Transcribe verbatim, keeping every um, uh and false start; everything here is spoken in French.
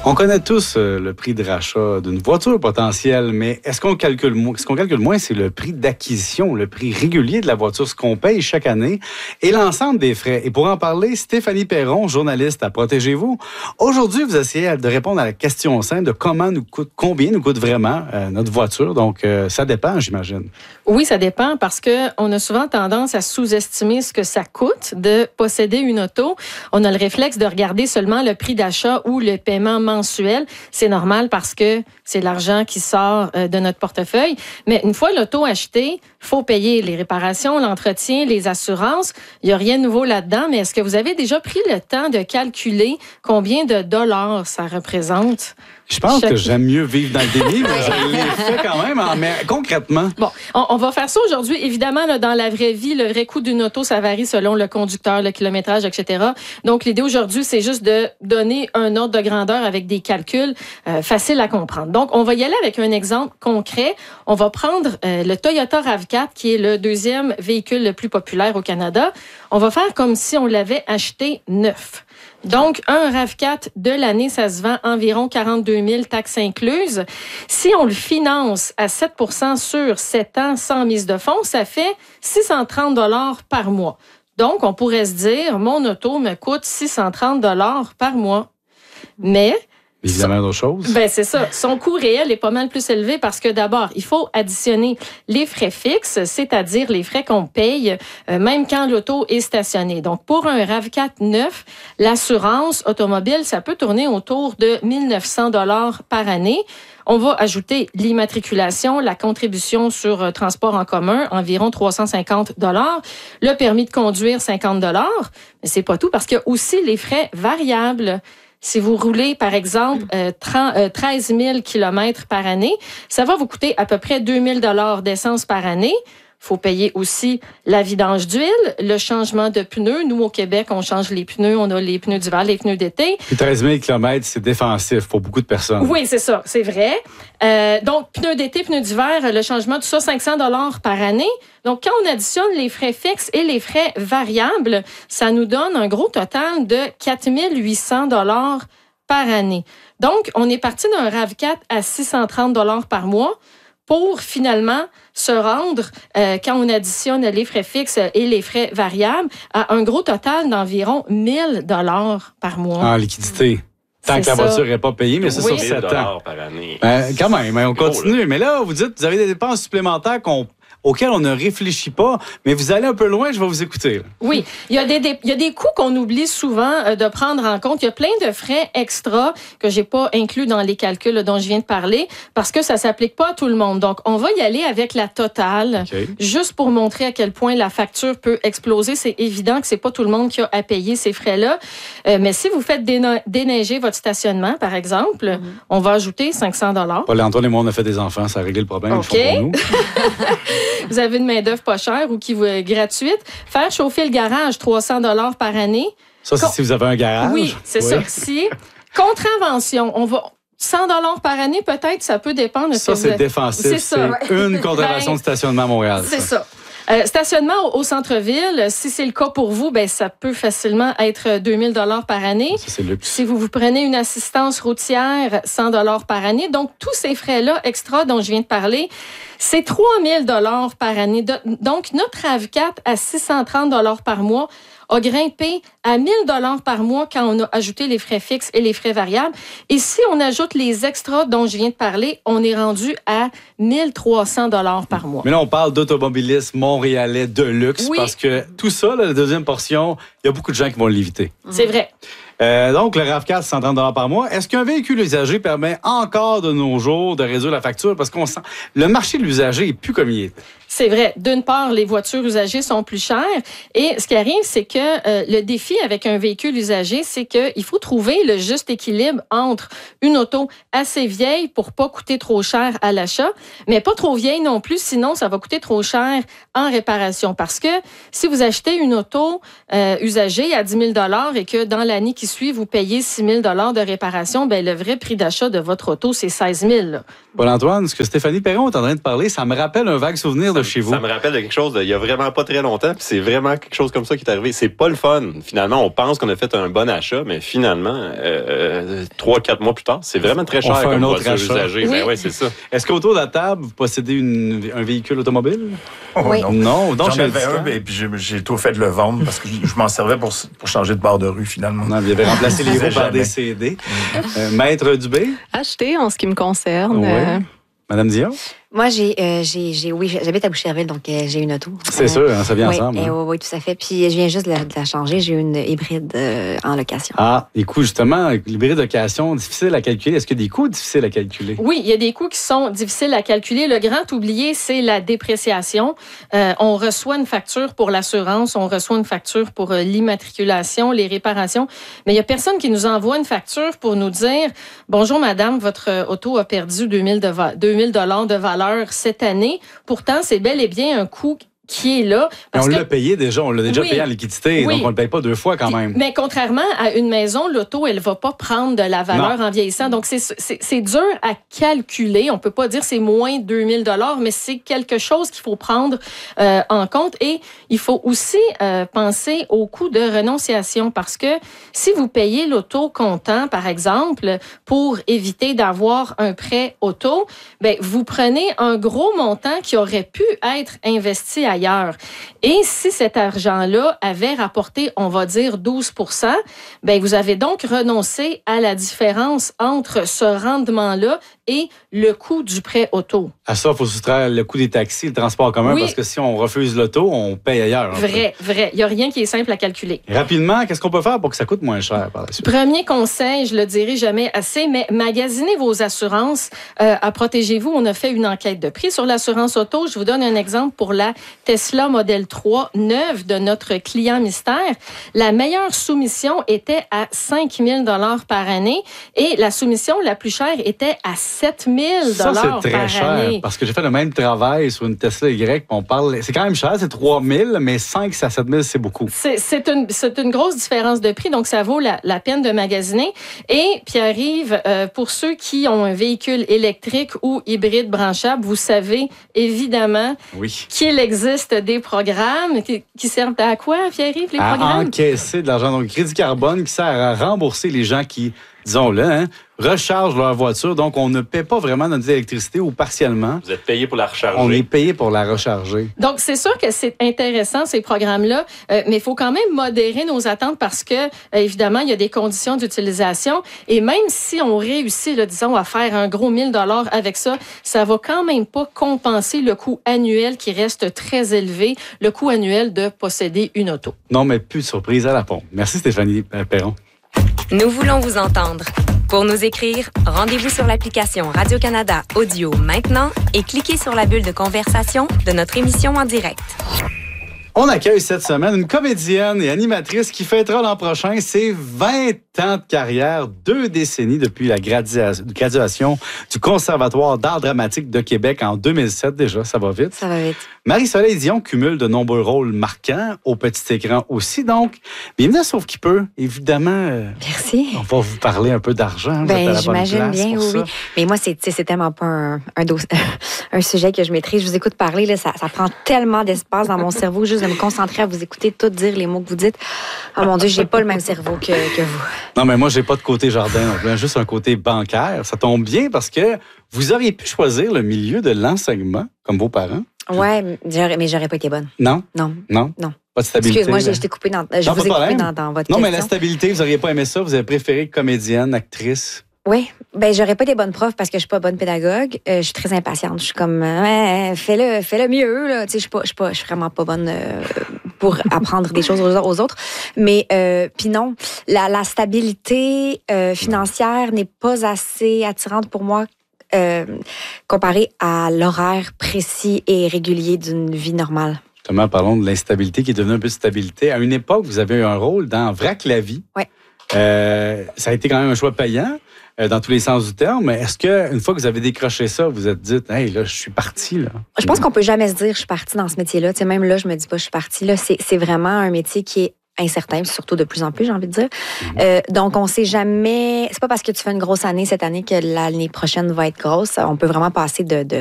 On connaît tous euh, le prix de rachat d'une voiture potentielle, mais est-ce qu'on calcule moins? Ce qu'on calcule moins, c'est le prix d'acquisition, le prix régulier de la voiture, ce qu'on paye chaque année et l'ensemble des frais. Et pour en parler, Stéphanie Perron, journaliste à Protégez-vous. Aujourd'hui, vous essayez de répondre à la question simple de comment nous coûte, combien nous coûte vraiment euh, notre voiture. Donc, euh, ça dépend, j'imagine. Oui, ça dépend parce qu'on a souvent tendance à sous-estimer ce que ça coûte de posséder une auto. On a le réflexe de regarder seulement le prix d'achat ou le paiement mensuel. C'est normal parce que c'est l'argent qui sort de notre portefeuille. Mais une fois l'auto achetée, il faut payer les réparations, l'entretien, les assurances. Il n'y a rien de nouveau là-dedans. Mais est-ce que vous avez déjà pris le temps de calculer combien de dollars ça représente? Je pense Chaque... que j'aime mieux vivre dans le déni, mais je l'ai fait quand même. Mais concrètement. Bon, on, on va faire ça aujourd'hui. Évidemment, là, dans la vraie vie, le vrai coût d'une auto, ça varie selon le conducteur, le kilométrage, et cetera. Donc, l'idée aujourd'hui, c'est juste de donner un ordre de grandeur avec des calculs euh, faciles à comprendre. Donc, on va y aller avec un exemple concret. On va prendre euh, le Toyota RAV quatre, qui est le deuxième véhicule le plus populaire au Canada. On va faire comme si on l'avait acheté neuf. Donc, un RAV quatre de l'année, ça se vend environ quarante-deux mille, taxes incluses. Si on le finance à sept pour cent sur sept ans sans mise de fonds, ça fait six cent trente dollars par mois. Donc, on pourrait se dire, mon auto me coûte six cent trente dollars par mois. Mais... Évidemment, d'autres choses. Ben c'est ça. Son coût réel est pas mal plus élevé parce que d'abord, il faut additionner les frais fixes, c'est-à-dire les frais qu'on paye euh, même quand l'auto est stationnée. Donc, pour un RAV quatre neuf, l'assurance automobile, ça peut tourner autour de mille neuf cents dollars par année. On va ajouter l'immatriculation, la contribution sur euh, transport en commun, environ trois cent cinquante dollars, le permis de conduire, cinquante dollars. Mais c'est pas tout parce qu'il y a aussi les frais variables. Si vous roulez, par exemple, euh, trente, euh, treize mille kilomètres par année, ça va vous coûter à peu près deux mille dollars d'essence par année. Il faut payer aussi la vidange d'huile, le changement de pneus. Nous, au Québec, on change les pneus. On a les pneus d'hiver, les pneus d'été. Puis treize mille kilomètres, c'est défensif pour beaucoup de personnes. Oui, c'est ça, c'est vrai. Euh, donc, pneus d'été, pneus d'hiver, le changement, tout ça, cinq cents dollars par année. Donc, quand on additionne les frais fixes et les frais variables, ça nous donne un gros total de quatre mille huit cents dollars par année. Donc, on est parti d'un RAV quatre à six cent trente dollars par mois pour finalement se rendre, euh, quand on additionne les frais fixes et les frais variables, à un gros total d'environ mille dollars par mois. En liquidité. Tant C'est que la ça. voiture n'est pas payée, mais c'est Oui. sur sept ans. par année. Euh, quand même, on continue. Mais là, vous dites, vous avez des dépenses supplémentaires qu'on... auxquels on ne réfléchit pas, mais vous allez un peu loin, je vais vous écouter. Là. Oui, il y a des, des il y a des coûts qu'on oublie souvent euh, de prendre en compte. Il y a plein de frais extra que j'ai pas inclus dans les calculs là, dont je viens de parler parce que ça s'applique pas à tout le monde. Donc, on va y aller avec la totale, Okay. juste pour montrer à quel point la facture peut exploser. C'est évident que c'est pas tout le monde qui a à payer ces frais-là, euh, mais si vous faites déna- déneiger votre stationnement, par exemple, mm-hmm. on va ajouter cinq cents dollars. Paul-Antoine et moi, on a fait des enfants, ça a réglé le problème. OK. Ils font pour nous. Vous avez une main-d'œuvre pas chère ou qui vous est gratuite. Faire chauffer le garage, trois cents dollars par année. Ça, c'est Con- si vous avez un garage. Oui, c'est oui. ça. Si contravention, on va cent dollars par année, peut-être, ça peut dépendre de ce Ça, que vous c'est avez. défensif. C'est C'est ça, ouais. une contravention Ben, de stationnement à Montréal. C'est ça. Euh, stationnement au, au centre-ville, si c'est le cas pour vous, ben ça peut facilement être deux mille dollars par année. Ça, c'est luxe. Si vous vous prenez une assistance routière, cent dollars par année. Donc, tous ces frais-là extra dont je viens de parler, c'est trois mille dollars par année. Donc, notre RAV quatre à six cent trente dollars par mois a grimpé à mille dollars par mois quand on a ajouté les frais fixes et les frais variables. Et si on ajoute les extras dont je viens de parler, on est rendu à mille trois cents dollars par mois. Mais là, on parle d'automobilisme montréalais de luxe Oui. parce que tout ça, là, la deuxième portion, il y a beaucoup de gens qui vont l'éviter. C'est vrai. Euh, donc, le RAV quatre, cent trente dollars par mois. Est-ce qu'un véhicule usagé permet encore de nos jours de réduire la facture? Parce qu'on sent le marché de l'usager est plus comme il est. C'est vrai. D'une part, les voitures usagées sont plus chères. Et ce qui arrive, c'est que euh, le défi avec un véhicule usagé, c'est qu'il faut trouver le juste équilibre entre une auto assez vieille pour pas coûter trop cher à l'achat, mais pas trop vieille non plus, sinon ça va coûter trop cher en réparation. Parce que si vous achetez une auto euh, usagée à dix mille dollars et que dans l'année qui suit, vous payez six mille dollars de réparation, ben le vrai prix d'achat de votre auto, c'est seize mille. Paul-Antoine, ce que Stéphanie Perron est en train de parler, ça me rappelle un vague souvenir de ça chez vous. Ça me rappelle de quelque chose d'il y a vraiment pas très longtemps, puis c'est vraiment quelque chose comme ça qui est arrivé. C'est pas le fun. Finalement, on pense qu'on a fait un bon achat, mais finalement, euh, trois, quatre mois plus tard, c'est vraiment très cher comme voiture usagée. Oui. Ben ouais, c'est ça. Est-ce qu'autour de la table, vous possédez une, un véhicule automobile? Oh, Oui. non. Non, donc J'en avais un, et puis j'ai, j'ai tout fait de le vendre parce que je m'en servais pour, pour changer de bord de rue, finalement. Non, vous avez remplacé les roues par Jamais. des C D. Euh, Maître Dubé? Acheter en ce qui me concerne. Oui. euh, Madame Dion? Moi, j'ai, euh, j'ai, j'ai, oui, j'habite à Boucherville, donc euh, j'ai une auto. C'est Euh, sûr, hein, ça vient oui, ensemble. euh, hein. oui, oui, tout à fait. Puis je viens juste de la, de la changer. J'ai une hybride euh, en location. Ah, les coûts, justement, l'hybride location, difficile à calculer. Est-ce qu'il y a des coûts difficiles à calculer? Oui, il y a des coûts qui sont difficiles à calculer. Le grand oublié, c'est la dépréciation. Euh, on reçoit une facture pour l'assurance, on reçoit une facture pour euh, l'immatriculation, les réparations, mais il y a personne qui nous envoie une facture pour nous dire « Bonjour, madame, votre euh, auto a perdu deux mille dollars de valeur cette année. Pourtant, c'est bel et bien un coût qui est là. » Parce on que, l'a payé déjà, on l'a déjà oui, payé en liquidité, oui. donc on ne le paye pas deux fois quand même. Mais contrairement à une maison, l'auto, elle ne va pas prendre de la valeur non. en vieillissant. Donc, c'est, c'est, c'est dur à calculer. On ne peut pas dire c'est moins deux mille dollars, mais c'est quelque chose qu'il faut prendre euh, en compte. Et il faut aussi euh, penser au coût de renonciation parce que si vous payez l'auto comptant, par exemple, pour éviter d'avoir un prêt auto, ben, vous prenez un gros montant qui aurait pu être investi ailleurs. Et si cet argent-là avait rapporté, on va dire, douze pour cent, ben vous avez donc renoncé à la différence entre ce rendement-là et le coût du prêt auto. À ça, il faut soustraire le coût des taxis, le transport commun, Oui. parce que si on refuse l'auto, on paye ailleurs. Vrai, vrai. Il n'y a rien qui est simple à calculer. Rapidement, qu'est-ce qu'on peut faire pour que ça coûte moins cher par la suite? Premier conseil, je le dirai jamais assez, mais magasinez vos assurances euh, à protégez-vous. On a fait une enquête de prix sur l'assurance auto. Je vous donne un exemple pour la Tesla Model trois neuve de notre client mystère. La meilleure soumission était à cinq mille dollars par année et la soumission la plus chère était à sept mille dollars Ça, c'est très par cher, année. parce que j'ai fait le même travail sur une Tesla Y, puis on parle, c'est quand même cher, c'est trois mille, mais cinq à sept mille, c'est beaucoup. C'est, c'est, une, c'est une grosse différence de prix, donc ça vaut la, la peine de magasiner. Et Pierre-Yves, euh, pour ceux qui ont un véhicule électrique ou hybride branchable, vous savez évidemment Oui. qu'il existe des programmes qui, qui servent à quoi, Pierre-Yves, les À programmes? encaisser de l'argent. Donc, crédit carbone qui sert à rembourser les gens qui, disons-le, hein, rechargent leur voiture. Donc, on ne paie pas vraiment notre électricité ou partiellement. Vous êtes payé pour la recharger. On est payé pour la recharger. Donc, c'est sûr que c'est intéressant, ces programmes-là, euh, mais il faut quand même modérer nos attentes parce que, euh, évidemment, il y a des conditions d'utilisation. Et même si on réussit, là, disons, à faire un gros mille dollars avec ça, ça va quand même pas compenser le coût annuel qui reste très élevé, le coût annuel de posséder une auto. Non, mais plus de surprise à la pompe. Merci Stéphanie Perron. Nous voulons vous entendre. Pour nous écrire, rendez-vous sur l'application Radio-Canada Audio maintenant et cliquez sur la bulle de conversation de notre émission en direct. On accueille cette semaine une comédienne et animatrice qui fêtera l'an prochain ses vingt ans de carrière, deux décennies depuis la gradua- graduation du Conservatoire d'art dramatique de Québec en deux mille sept déjà, ça va vite. Ça va vite. Marie-Soleil Dion cumule de nombreux rôles marquants au petit écran aussi, donc bienvenue à Sauf qui peut. Évidemment, euh, Merci. on va vous parler un peu d'argent. Vous êtes à Ben, la bonne j'imagine place bien, pour oui, ça. oui. Mais moi, c'est, tu sais, c'est tellement pas un, un, dos- un sujet que je maîtrise. Je vous écoute parler, là, ça, ça prend tellement d'espace dans mon cerveau juste de me concentrer à vous écouter, tout dire les mots que vous dites. Oh mon Dieu, j'ai pas le même cerveau que, que vous. Non, mais moi, j'ai pas de côté jardin non plus, hein, juste un côté bancaire. Ça tombe bien parce que vous auriez pu choisir le milieu de l'enseignement, comme vos parents. Ouais, j'aurais, mais j'aurais pas été bonne. Non? Non. Non? Non. Pas de stabilité. Excuse-moi, là. je t'ai coupé dans, je Non, vous pas ai de coupé problème. dans, dans votre Non, question. mais la stabilité, vous n'auriez pas aimé ça. Vous avez préféré comédienne, actrice. Oui, ben j'aurais pas été bonne prof parce que je suis pas bonne pédagogue. Euh, je suis très impatiente. Je suis comme, euh, ouais, fais-le, fais-le mieux. Là. Tu sais, je suis pas, je suis pas, je suis vraiment pas bonne euh, pour apprendre des choses aux, aux autres. Mais euh, puis non, la, la stabilité euh, financière n'est pas assez attirante pour moi. Euh, comparé à l'horaire précis et régulier d'une vie normale. Justement, parlons de l'instabilité qui est devenue un peu de stabilité. À une époque, vous avez eu un rôle dans Vrac la vie. Oui. Euh, ça a été quand même un choix payant euh, dans tous les sens du terme. Mais est-ce qu'une fois que vous avez décroché ça, vous vous êtes dit, hey, là, je suis parti, là? Je pense qu'on peut jamais se dire je suis partie dans ce métier-là. Tu sais, même là, je me dis pas je suis partie. Là, c'est, c'est vraiment un métier qui est incertain, surtout de plus en plus, j'ai envie de dire. Mm-hmm. Euh, donc, on sait jamais... C'est pas parce que tu fais une grosse année cette année que l'année prochaine va être grosse. On peut vraiment passer de, de,